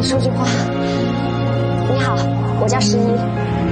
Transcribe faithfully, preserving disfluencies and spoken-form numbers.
说句话。你好，我叫十一。